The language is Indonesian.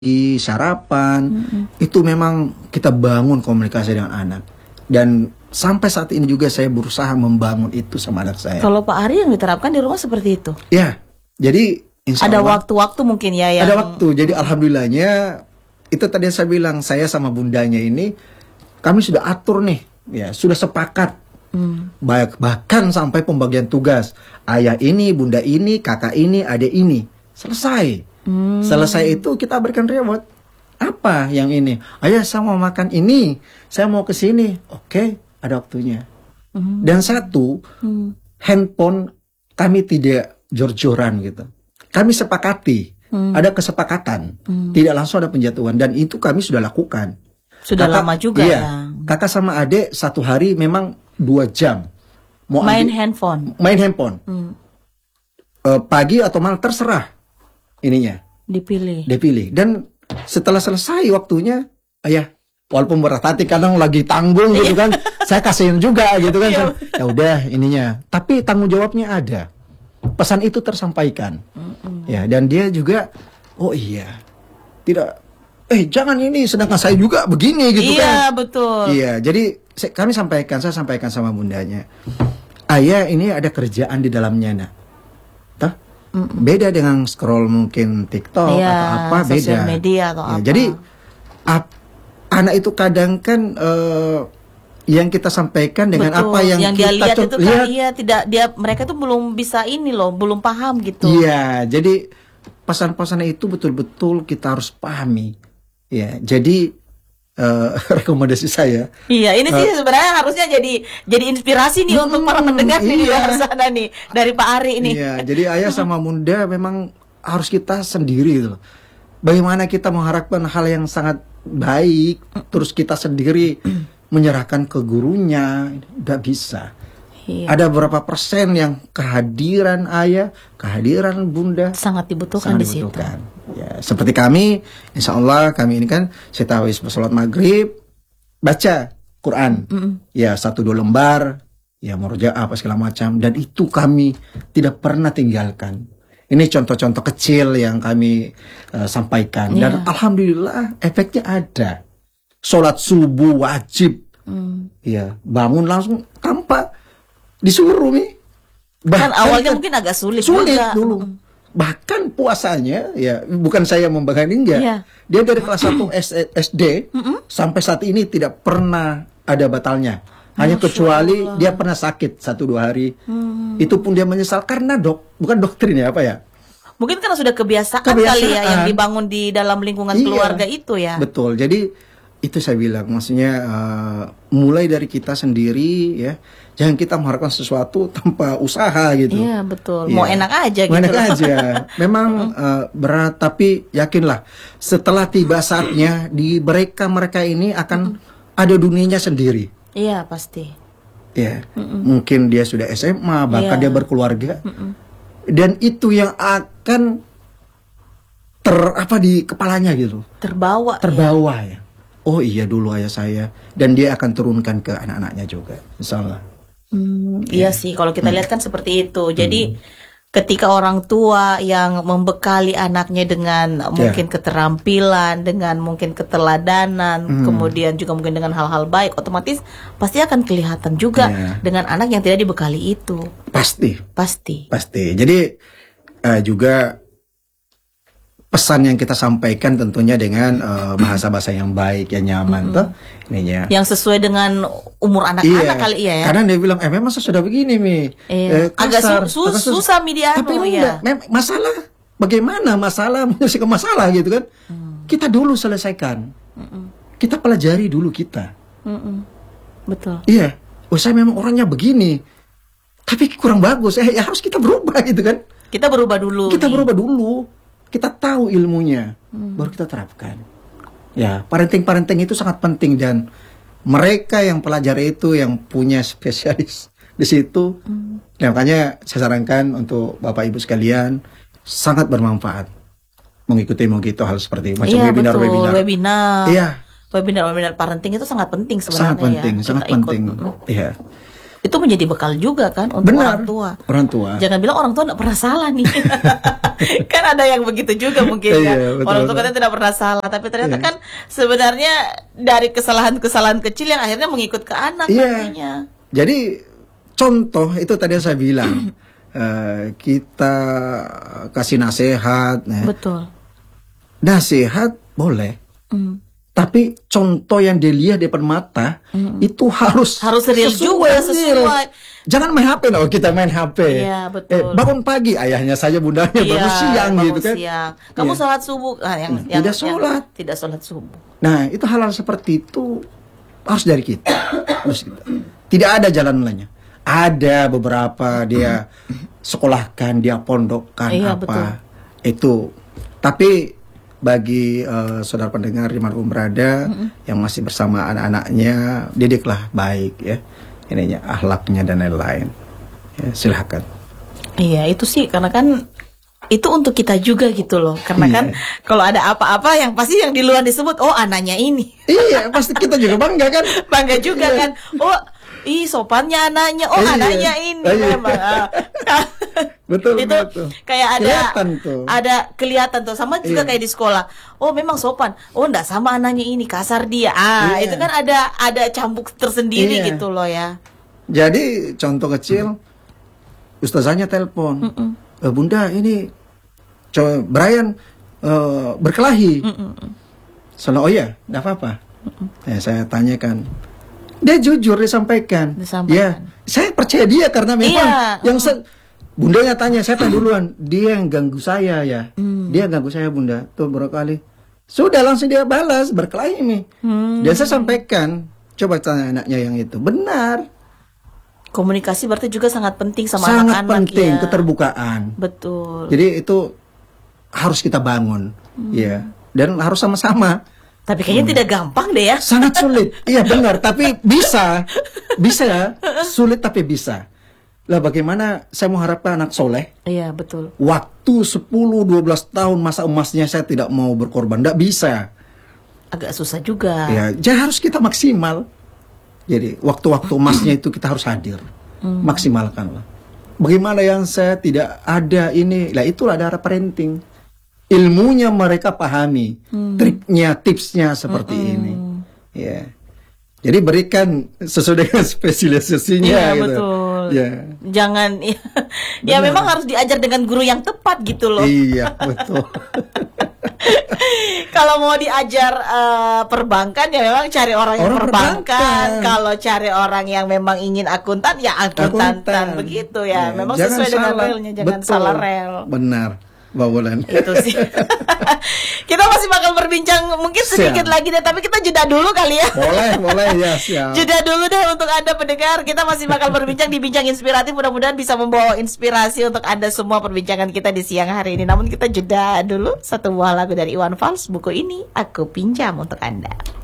sarapan, itu memang kita bangun komunikasi dengan anak. Dan sampai saat ini juga saya berusaha membangun itu sama anak saya. Kalau Pak Ari yang diterapkan di rumah seperti itu? Ya, jadi insya ada Allah, waktu-waktu mungkin ya yang... Ada waktu, jadi alhamdulillahnya, itu tadi yang saya bilang, saya sama bundanya ini, kami sudah atur nih, ya sudah sepakat. Bahkan sampai pembagian tugas. Ayah ini, bunda ini, kakak ini, adik ini. Selesai. Selesai itu kita berikan reward. Apa yang ini? Ayah saya mau makan ini, saya mau ke sini. Oke, ada waktunya. Dan satu, handphone kami tidak jor-joran gitu. Kami sepakati, ada kesepakatan, tidak langsung ada penjatuhan. Dan itu kami sudah lakukan. Sudah lama juga iya, ya. Kakak sama adik satu hari memang 2 jam. Mau main ambil, handphone. Main handphone. Pagi atau malam terserah. Ininya Dipilih. Dan setelah selesai waktunya, ayah, walaupun berat hati kadang lagi tanggung gitu kan, saya kasihin juga gitu kan. Ya udah ininya, tapi tanggung jawabnya ada. Pesan itu tersampaikan. Ya, dan dia juga, oh iya, tidak, jangan ini, sedangkan saya juga begini gitu kan. Iya, betul. Iya, jadi saya sampaikan sama bundanya, ayah ini ada kerjaan di dalamnya nak. Beda dengan scroll mungkin TikTok atau apa, beda. Sosial media atau apa. Jadi anak itu kadang kan yang kita sampaikan dengan betul, apa yang dia kita lihat itu kan lihat, mereka tuh belum bisa ini loh, belum paham gitu. Iya, jadi pesan-pesan itu betul-betul kita harus pahami. Ya, jadi rekomendasi saya. Iya, ini sih sebenarnya harusnya jadi inspirasi nih untuk para pendengar di luar sana nih dari Pak Ari ini. Iya, jadi ayah sama bunda memang harus kita sendiri gitu loh. Bagaimana kita mengharapkan hal yang sangat baik, terus kita sendiri menyerahkan ke gurunya, nggak bisa. Iya. Ada berapa persen yang kehadiran ayah, kehadiran bunda sangat dibutuhkan di situ. Ya, seperti kami, insya Allah kami ini kan setelah sholat maghrib baca Quran, ya 1-2 lembar, ya murojaah apa segala macam, dan itu kami tidak pernah tinggalkan. Ini contoh-contoh kecil yang kami sampaikan, dan alhamdulillah efeknya ada. Sholat subuh wajib, ya bangun langsung tanpa disuruh nih. Kan awalnya mungkin agak sulit juga. Dulu. Bahkan puasanya, ya bukan saya membebani enggak. Iya. Dia dari kelas 1 SD sampai saat ini tidak pernah ada batalnya. Hanya kecuali dia pernah sakit 1-2 hari. Itu pun dia menyesal karena bukan doktrin ya apa ya. Mungkin karena sudah kebiasaan kali ya yang dibangun di dalam lingkungan keluarga itu ya. Betul. Jadi itu saya bilang, maksudnya mulai dari kita sendiri ya. Jangan kita mengharapkan sesuatu tanpa usaha gitu. Iya, betul. Mau enak aja gitu. Enak aja. Memang berat, tapi yakinlah setelah tiba saatnya di mereka ini akan ada dunianya sendiri. Iya, pasti. Ya. Mungkin dia sudah SMA, bahkan dia berkeluarga. Dan itu yang akan di kepalanya gitu. Terbawa ya. Oh iya dulu ayah saya, dan dia akan turunkan ke anak-anaknya juga, insyaallah. Iya sih, kalau kita lihat kan seperti itu. Jadi ketika orang tua yang membekali anaknya dengan mungkin keterampilan, dengan mungkin keteladanan, kemudian juga mungkin dengan hal-hal baik, otomatis pasti akan kelihatan juga dengan anak yang tidak dibekali itu. Pasti. Jadi juga pesan yang kita sampaikan tentunya dengan bahasa-bahasa yang baik, yang nyaman tuh ininya. Yang sesuai dengan umur anak-anak kali ya. Karena dia bilang, memang saya sudah begini Mi. Agak susah Mi dia. Tapi masalah, bagaimana masalah menyelesaikan masalah gitu kan. Kita dulu selesaikan. Kita pelajari dulu kita. Betul. Iya. Saya memang orangnya begini. Tapi kurang bagus. Ya harus kita berubah gitu kan. Kita berubah dulu. Berubah dulu. Kita tahu ilmunya, baru kita terapkan. Ya, parenting itu sangat penting, dan mereka yang pelajari itu yang punya spesialis di situ. Ya, makanya saya sarankan untuk Bapak Ibu sekalian sangat bermanfaat mengikuti hal seperti macam webinar. Iya. Webinar parenting itu sangat penting sebenarnya. Sangat penting. Iya. itu menjadi bekal juga kan untuk Benar. orang tua. Jangan bilang orang tua tidak pernah salah nih. Kan ada yang begitu juga mungkin kan. Betul, Orang tua katanya tidak pernah salah, tapi ternyata kan sebenarnya dari kesalahan-kesalahan kecil yang akhirnya mengikut ke anak nantinya. Jadi contoh itu tadi yang saya bilang. Kita kasih nasihat. Betul. Nasihat boleh. Tapi contoh yang dilihat di depan mata itu harus real juga, sesuai. Jangan main HP loh, kita main HP. Iya, betul. Bangun pagi ayahnya saja, bundanya baru siang gitu kan. Siang. Kamu sholat subuh, tidak sholat subuh. Nah, itu hal-hal seperti itu harus dari kita. Tidak ada jalan lainnya. Ada beberapa dia sekolahkan, dia pondokkan betul. Itu. Tapi bagi saudara pendengar dimanapun berada yang masih bersama anak-anaknya, didiklah baik ya, ininya akhlaknya dan lain-lain. Ya, silakan. Iya itu sih karena kan itu untuk kita juga gitu loh. Karena kan kalau ada apa-apa yang pasti yang di luar disebut, oh anaknya ini. Iya pasti kita juga bangga kan. Bangga juga kan. Oh sopannya anaknya, anaknya ini memang. Betul, itu betul. Kayak kelihatan tuh sama juga kayak di sekolah. Oh memang sopan. Oh enggak sama anaknya ini, kasar dia. Itu kan ada cambuk tersendiri gitu loh ya. Jadi contoh kecil, ustazahnya telepon, Bunda ini Brian berkelahi. Soalnya oh iya, enggak apa-apa. Saya tanyakan. Dia jujur disampaikan. Ya, saya percaya dia karena memang bundanya tanya, saya tanya duluan, dia yang ganggu saya ya. Dia ganggu saya bunda, tuh berkali. Sudah langsung dia balas, berkelahi nih. Dan saya sampaikan, coba tanya anaknya yang itu. Benar. Komunikasi berarti juga sangat penting sama anak-anak. Sangat penting, keterbukaan. Betul. Jadi itu harus kita bangun, ya. Dan harus sama-sama. Tapi kayaknya tidak gampang deh ya. Sangat sulit. Iya benar, tapi bisa. Bisa ya. Sulit tapi bisa. Lah bagaimana saya mengharapkan anak soleh? Iya, betul. Waktu 10-12 tahun masa emasnya saya tidak mau berkorban. Tidak bisa. Agak susah juga. Ya, jadi harus kita maksimal. Jadi waktu-waktu emasnya itu kita harus hadir. Maksimalkanlah. Bagaimana yang saya tidak ada ini? Lah itulah ada parenting. Ilmunya mereka pahami, triknya, tipsnya seperti ini. Ya, jadi berikan sesuai dengan spesialisasinya. Iya gitu. betul. Ya. Jangan, ya memang harus diajar dengan guru yang tepat gitu loh. Iya betul. Kalau mau diajar perbankan ya memang cari orang yang perbankan. Kalau cari orang yang memang ingin akuntan ya akuntan. Begitu ya. Memang jangan sesuai dengan relnya, jangan salah rel. Benar. Bawalan. Itu sih. Kita masih bakal berbincang mungkin sedikit lagi deh, tapi kita jeda dulu kali ya. Boleh ya, siap. Jeda dulu deh untuk Anda pendengar. Kita masih bakal berbincang di Bincang Inspiratif. Mudah-mudahan bisa membawa inspirasi untuk Anda semua perbincangan kita di siang hari ini. Namun kita jeda dulu, satu buah lagu dari Iwan Fals. Buku ini aku pinjam untuk Anda.